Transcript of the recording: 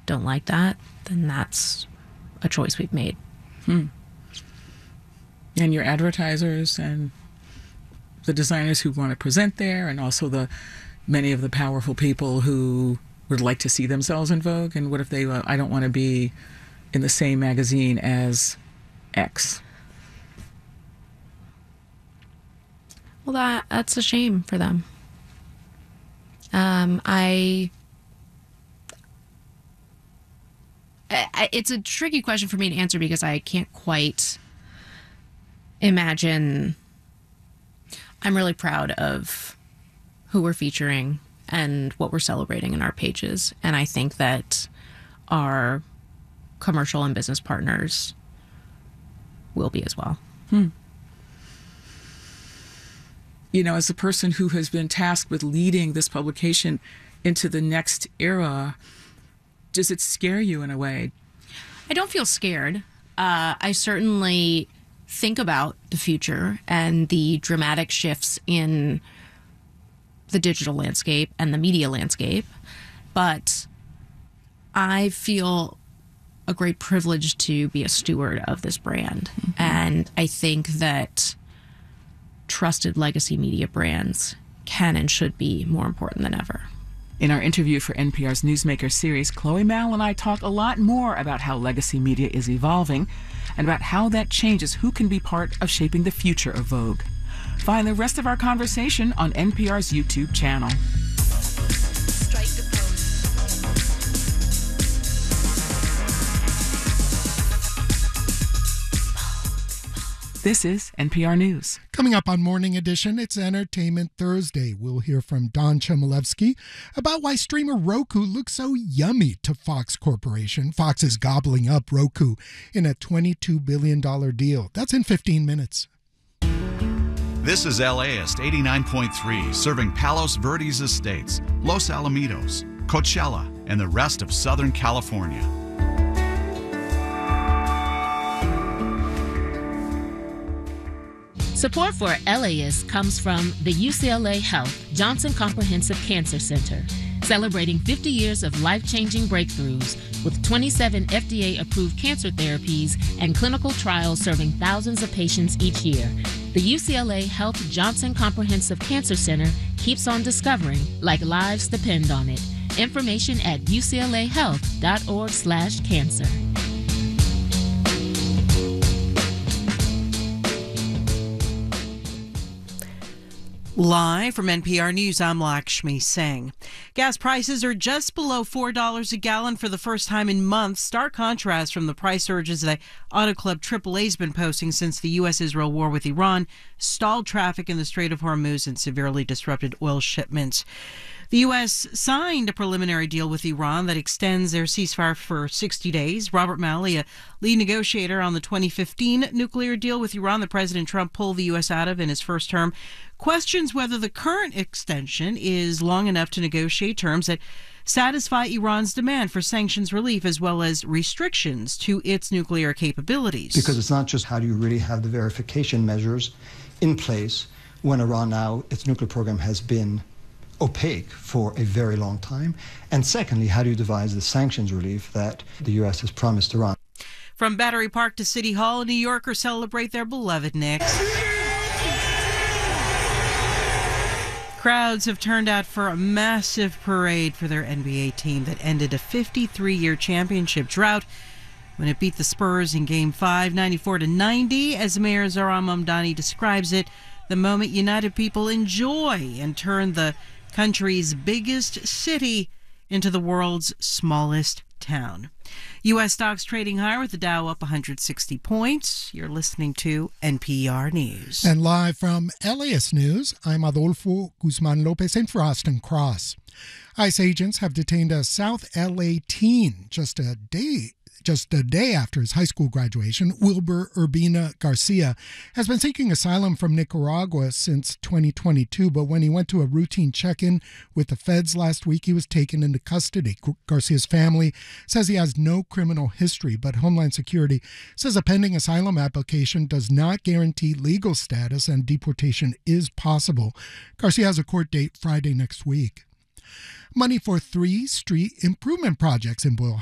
don't like that, then that's a choice we've made. And your advertisers and the designers who want to present there, and also the many of the powerful people who would like to see themselves in Vogue. And what if they, I don't want to be in the same magazine as X? Well, that's a shame for them. It's a tricky question for me to answer because I can't quite imagine. I'm really proud of who we're featuring and what we're celebrating in our pages. And I think that our commercial and business partners will be as well. You know, as a person who has been tasked with leading this publication into the next era, does it scare you in a way? I don't feel scared. I certainly think about the future and the dramatic shifts in the digital landscape and the media landscape, but I feel a great privilege to be a steward of this brand. And I think that trusted legacy media brands can and should be more important than ever. In our interview for NPR's Newsmaker series, Chloe Mal and I talk a lot more about how legacy media is evolving and about how that changes who can be part of shaping the future of Vogue. Find the rest of our conversation on NPR's YouTube channel. This is NPR News. Coming up on Morning Edition, it's Entertainment Thursday. We'll hear from Don Chmielewski about why streamer Roku looks so yummy to Fox Corporation. Fox is gobbling up Roku in a $22 billion deal. That's in 15 minutes. This is LAist 89.3, serving Palos Verdes Estates, Los Alamitos, Coachella, and the rest of Southern California. Support for LAist comes from the UCLA Health Johnson Comprehensive Cancer Center, celebrating 50 years of life-changing breakthroughs with 27 FDA-approved cancer therapies and clinical trials serving thousands of patients each year. The UCLA Health Johnson Comprehensive Cancer Center keeps on discovering, like lives depend on it. Information at uclahealth.org/cancer. Live from NPR News, I'm Lakshmi Singh. Gas prices are just below $4 a gallon for the first time in months. Stark contrast from the price surges that Auto Club AAA has been posting since the U.S.-Israel war with Iran stalled traffic in the Strait of Hormuz and severely disrupted oil shipments. The U.S. signed a preliminary deal with Iran that extends their ceasefire for 60 days. Robert Malley, a lead negotiator on the 2015 nuclear deal with Iran that President Trump pulled the U.S. out of in his first term, questions whether the current extension is long enough to negotiate terms that satisfy Iran's demand for sanctions relief as well as restrictions to its nuclear capabilities. Because it's not just how do you really have the verification measures in place when Iran now, its nuclear program has been opaque for a very long time. And secondly, how do you devise the sanctions relief that the U.S. has promised Iran? From Battery Park to City Hall, New Yorkers celebrate their beloved Knicks. Crowds have turned out for a massive parade for their NBA team that ended a 53-year championship drought when it beat the Spurs in Game 5, 94-90. As Mayor Zohran Mamdani describes it, the moment united people enjoy and turn the country's biggest city into the world's smallest town. U.S. stocks trading higher with the Dow up 160 points. You're listening to NPR News. And live from LAist News, I'm Adolfo Guzman Lopez in for Austin Cross. ICE agents have detained a South LA teen just a day after his high school graduation. Wilber Urbina Garcia has been seeking asylum from Nicaragua since 2022, but when he went to a routine check-in with the feds last week, he was taken into custody. Garcia's family says he has no criminal history, but Homeland Security says a pending asylum application does not guarantee legal status and deportation is possible. Garcia has a court date Friday next week. Money for 3 street improvement projects in Boyle